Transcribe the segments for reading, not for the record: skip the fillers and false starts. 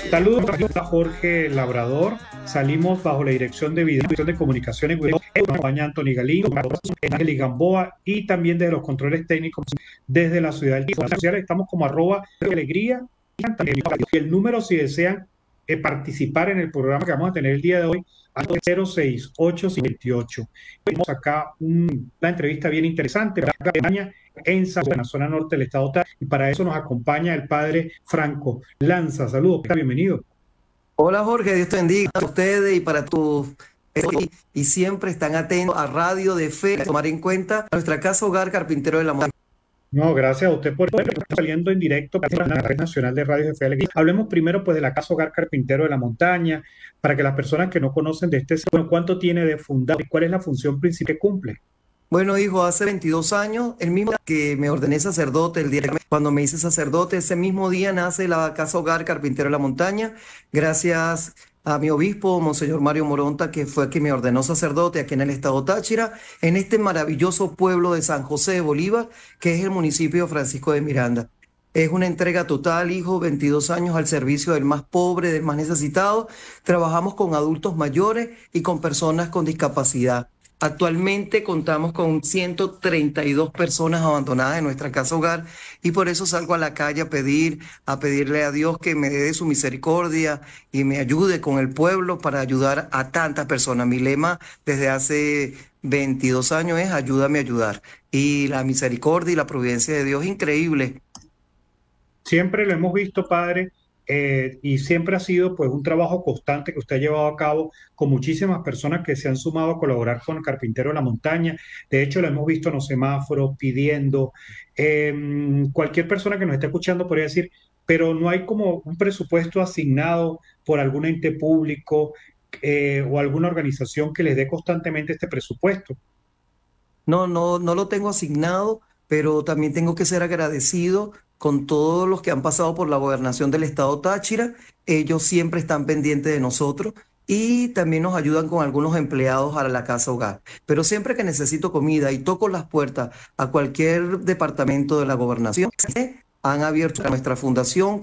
Saludos a Jorge Labrador. Salimos bajo la dirección de Dirección de Comunicaciones, acompaña Anthony Galindo, Ángel Gamboa y también desde los controles técnicos desde la ciudad del social. Estamos como @alegría y el número si desean participar en el programa que vamos a tener el día de hoy al 06828. Tenemos acá una entrevista bien interesante en la zona norte del estado y para eso nos acompaña el padre Franco Lanza. Saludos, bienvenido. Hola Jorge, Dios te bendiga a ustedes y para tus y siempre están atentos a Radio de Fe, tomar en cuenta nuestra casa hogar Carpintero de la Montaña. No, gracias a usted por estar saliendo en directo en la red nacional de Radio de Fe Alegría. Hablemos primero pues de la Casa Hogar Carpintero de la Montaña, para que las personas que no conocen de bueno, ¿cuánto tiene de fundado y cuál es la función principal que cumple? Bueno, hijo, hace 22 años, el mismo día que me ordené sacerdote, el día cuando me hice sacerdote, ese mismo día nace la Casa Hogar Carpintero de la Montaña, gracias a mi obispo, Monseñor Mario Moronta, que fue quien me ordenó sacerdote aquí en el estado Táchira, en este maravilloso pueblo de San José de Bolívar, que es el municipio de Francisco de Miranda. Es una entrega total, hijo, 22 años al servicio del más pobre, del más necesitado. Trabajamos con adultos mayores y con personas con discapacidad. Actualmente contamos con 132 personas abandonadas en nuestra casa hogar y por eso salgo a la calle a pedirle a Dios que me dé su misericordia y me ayude con el pueblo para ayudar a tantas personas. Mi lema desde hace 22 años es ayúdame a ayudar. Y la misericordia y la providencia de Dios es increíble. Siempre lo hemos visto, padre, y siempre ha sido pues un trabajo constante que usted ha llevado a cabo con muchísimas personas que se han sumado a colaborar con el Carpintero de la Montaña. De hecho, lo hemos visto en los semáforos pidiendo. Cualquier persona que nos esté escuchando podría decir, pero no hay como un presupuesto asignado por algún ente público o alguna organización que les dé constantemente este presupuesto. No lo tengo asignado, pero también tengo que ser agradecido con todos los que han pasado por la gobernación del estado Táchira. Ellos siempre están pendientes de nosotros y también nos ayudan con algunos empleados a la casa hogar. Pero siempre que necesito comida y toco las puertas a cualquier departamento de la gobernación, han abierto nuestra fundación,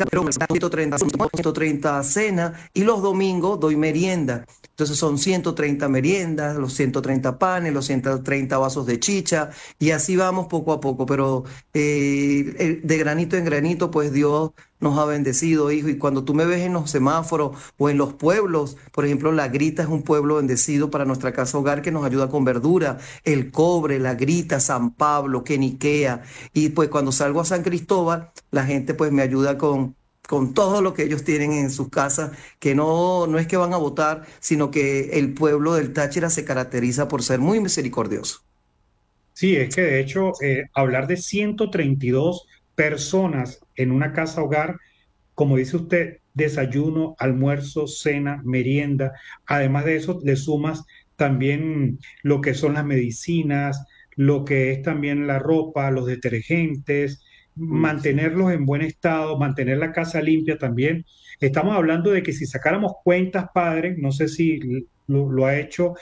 130 cenas y los domingos doy merienda. Entonces son 130 meriendas, los 130 panes, los 130 vasos de chicha y así vamos poco a poco. Pero de granito en granito, pues Dios nos ha bendecido, hijo. Y cuando tú me ves en los semáforos o en los pueblos, por ejemplo, La Grita es un pueblo bendecido para nuestra casa hogar que nos ayuda con verdura, El Cobre, La Grita, San Pablo, Queniquea. Y pues cuando salgo a San Cristóbal, la gente pues me ayuda con todo lo que ellos tienen en sus casas, que no es que van a votar, sino que el pueblo del Táchira se caracteriza por ser muy misericordioso. Sí, es que de hecho hablar de 132 personas en una casa hogar, como dice usted, desayuno, almuerzo, cena, merienda. Además de eso, le sumas también lo que son las medicinas, lo que es también la ropa, los detergentes, Sí. mantenerlos en buen estado, mantener la casa limpia también. Estamos hablando de que si sacáramos cuentas, padre, no sé si lo ha hecho